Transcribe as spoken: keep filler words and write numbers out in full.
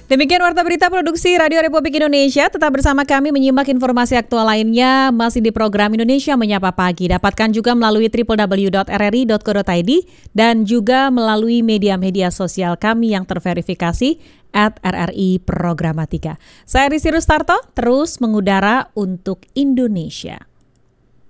Demikian Warta Berita Produksi Radio Republik Indonesia. Tetap bersama kami menyimak informasi aktual lainnya masih di program Indonesia Menyapa Pagi. Dapatkan juga melalui w w w dot r r i dot co dot i d dan juga melalui media-media sosial kami yang terverifikasi at R R I Programatika. Saya Risi Rustarto, terus mengudara untuk Indonesia.